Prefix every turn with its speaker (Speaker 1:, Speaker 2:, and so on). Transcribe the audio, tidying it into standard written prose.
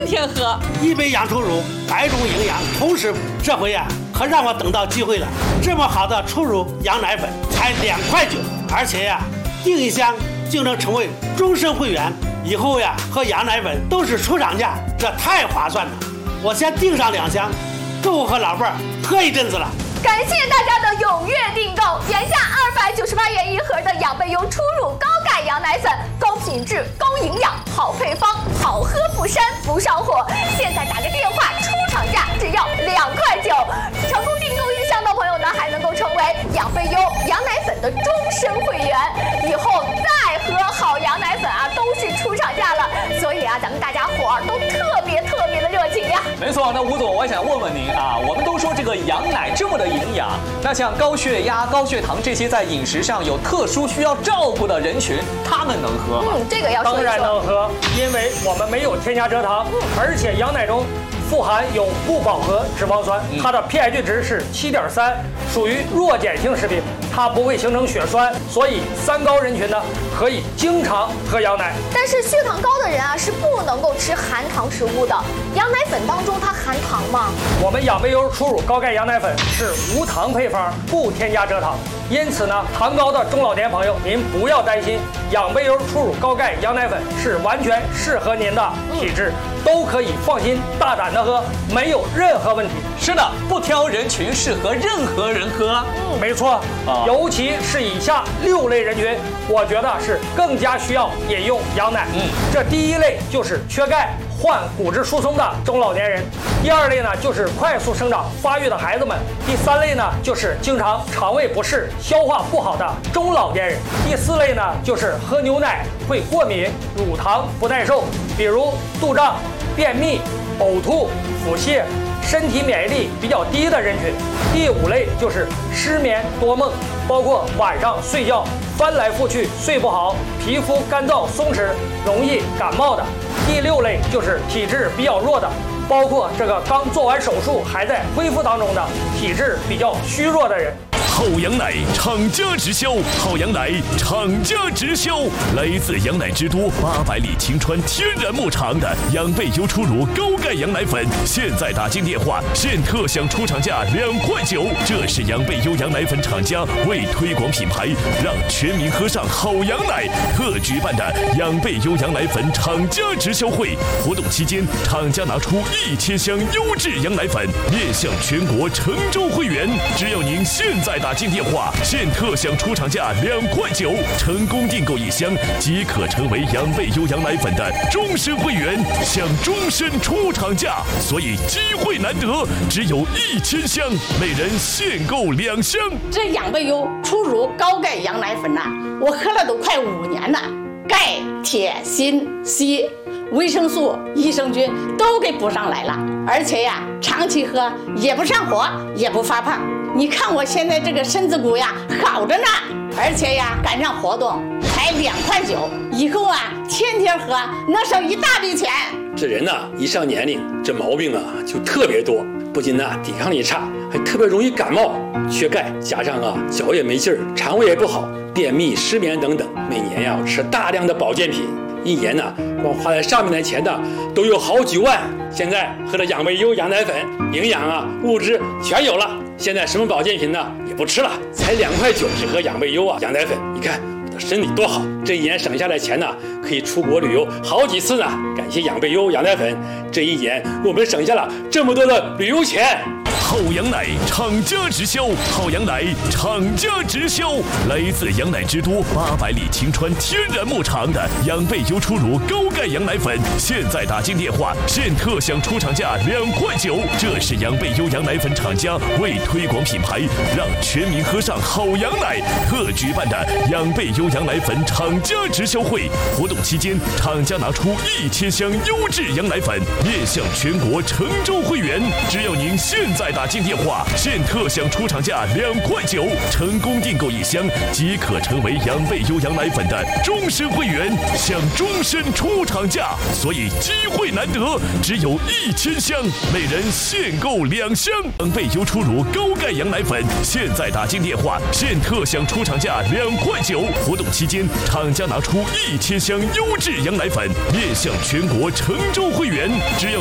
Speaker 1: 天喝。
Speaker 2: 一杯养初乳，百种营养同时，这回呀可让我等到机会了。这么好的初乳羊奶粉才2.9块，而且呀订一箱就能成为终身会员，以后呀喝羊奶粉都是出厂价，这太划算了。我先订上2箱，够我和老伴儿喝一阵子了。
Speaker 3: 感谢大家的踊跃订购，原价298元一盒的养贝优初乳高钙羊奶粉，高品质、高营养、好配方，好喝不膻不上火。现在打个电话，出厂价只要2.9块。成功订购1箱的朋友呢，还能够成为养贝优羊奶粉的终身会员，以后再喝好羊奶粉啊，都是出厂价了。所以啊，咱们大家伙儿都特别的热情呀。
Speaker 4: 没错，那吴总，我想问问您啊，我们都说这个羊奶这么的营养，那像高血压、高血糖这些在饮食上有特殊需要照顾的人群，他们能喝吗？
Speaker 3: 这个要说一说。
Speaker 5: 当然能喝，因为我们没有添加蔗糖，而且羊奶中富含有不饱和脂肪酸，它的 pH 值是7.3，属于弱碱性食品，它不会形成血栓，所以3高人群呢可以经常喝羊奶。
Speaker 3: 但是血糖高的人啊是不能够吃含糖食物的。羊奶粉当中它含糖吗？
Speaker 5: 我们养贝优初乳高钙羊奶粉是无糖配方，不添加蔗糖，因此呢，糖高的中老年朋友您不要担心，养贝优初乳高钙羊奶粉是完全适合您的体质，都可以放心大胆的喝，没有任何问题。
Speaker 4: 是的，不挑人群，适合任何人喝。
Speaker 5: 没错，尤其是以下6类人群，我觉得是更加需要饮用羊奶。这第1类就是缺钙、患骨质疏松的中老年人，第2类呢就是快速生长发育的孩子们，第3类呢就是经常肠胃不适、消化不好的中老年人，第4类呢就是喝牛奶会过敏、乳糖不耐受，比如肚胀、便秘、呕吐、腹泻、身体免疫力比较低的人群。第5类就是失眠多梦，包括晚上睡觉翻来覆去睡不好，皮肤干燥松弛，容易感冒的。第6类就是体质比较弱的，包括这个刚做完手术还在恢复当中的体质比较虚弱的人。
Speaker 6: 好羊奶厂家直销，好羊奶厂家直销，来自羊奶之都800里晴川天然牧场的养贝优初乳高钙羊奶粉，现在打进电话现特享出厂价2.9块。这是养贝优羊奶粉厂家为推广品牌，让全民喝上好羊奶特举办的养贝优羊奶粉厂家直销会。活动期间，厂家拿出1000箱优质羊奶粉面向全国成州会员，只要您现在打进电话，现特享出厂价2.9块，成功订购1箱即可成为养贝优羊奶粉的终身会员，享终身出厂价。所以机会难得，只有1000箱，每人限购2箱。
Speaker 1: 这养贝优初乳高钙羊奶粉呐，我喝了都快5年了，钙、铁、锌、硒、维生素、益生菌都给补上来了，而且呀，长期喝也不上火，也不发胖。你看我现在这个身子骨呀，好着呢，而且呀，赶上活动才2.9块，以后啊，天天喝能省一大笔钱。
Speaker 7: 这人呐，一上年龄，这毛病啊就特别多，不仅抵抗力差，还特别容易感冒、缺钙，加上脚也没劲儿，肠胃也不好，便秘、失眠等等，每年要吃大量的保健品，一年光花在上面的钱都有好几万。现在喝了养贝优羊奶粉，营养物质全有了。现在什么保健品也不吃了，才2.9块只喝养贝优羊奶粉，你看我的身体多好！这一年省下的钱可以出国旅游好几次呢。感谢养贝优羊奶粉，这一年我们省下了这么多的旅游钱。
Speaker 6: 好羊奶厂家直销，好羊奶厂家直销，来自羊奶之都800里晴川天然牧场的养贝优初乳高钙羊奶粉，现在打进电话现特享出厂价2.9块。这是养贝优羊奶粉厂家为推广品牌，让全民喝上好羊奶特举办的养贝优羊奶粉厂家直销会。活动期间，厂家拿出1000箱优质羊奶粉面向全国成州会员，只要您现在打打进电话，现特享出厂价2.9块，成功订购1箱即可成为养倍优羊奶粉的终身会员，享终身出厂价。所以机会难得，只有1000箱，每人限购2箱养倍优初乳高钙羊奶粉。现在打进电话，现特享出厂价2.9块。活动期间，厂家拿出1000箱优质羊奶粉面向全国成州会员，只要